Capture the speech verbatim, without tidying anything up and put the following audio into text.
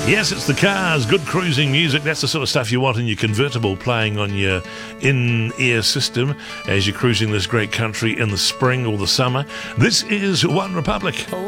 Yes, it's the Cars, good cruising music. That's the sort of stuff you want in your convertible, playing on your in-ear system as you're cruising this great country in the spring or the summer. This is One Republic.